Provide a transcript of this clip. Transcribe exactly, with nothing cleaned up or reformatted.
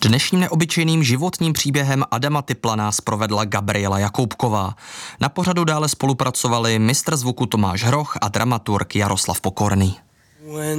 Dnešním neobyčejným životním příběhem Adama Typla nás provedla Gabriela Jakoubková. Na pořadu dále spolupracovali mistr zvuku Tomáš Hroch a dramaturg Jaroslav Pokorný.